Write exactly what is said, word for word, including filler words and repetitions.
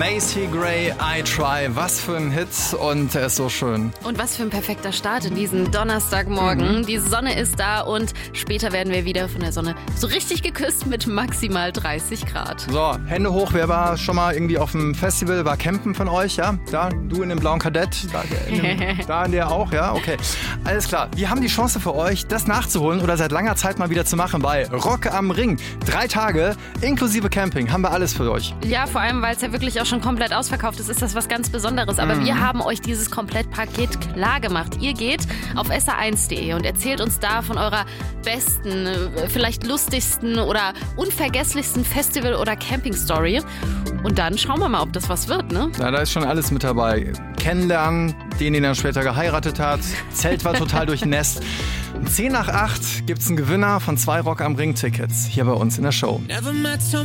Macy Gray, I Try. Was für ein Hit und er ist so schön. Und was für ein perfekter Start in diesen Donnerstagmorgen. Mhm. Die Sonne ist da und später werden wir wieder von der Sonne so richtig geküsst mit maximal dreißig Grad. So, Hände hoch. Wer war schon mal irgendwie auf dem Festival, war campen von euch? Ja, da, du in dem blauen Kadett. Da, in dem, da in der auch, ja, okay. Alles klar. Wir haben die Chance für euch, das nachzuholen oder seit langer Zeit mal wieder zu machen bei Rock am Ring. Drei Tage inklusive Camping. Haben wir alles für euch. Ja, vor allem, weil es ja wirklich auch schon komplett ausverkauft ist, ist das was ganz Besonderes. Aber mhm. wir haben euch dieses Komplettpaket klar gemacht. Ihr geht auf S R eins punkt de und erzählt uns da von eurer besten, vielleicht lustigsten oder unvergesslichsten Festival- oder Camping-Story. Und dann schauen wir mal, ob das was wird, ne? Ja, da ist schon alles mit dabei. Kennenlernen, den, den er später geheiratet hat. Zelt war total durchnässt. zehn nach acht gibt's einen Gewinner von zwei Rock am Ring Tickets hier bei uns in der Show.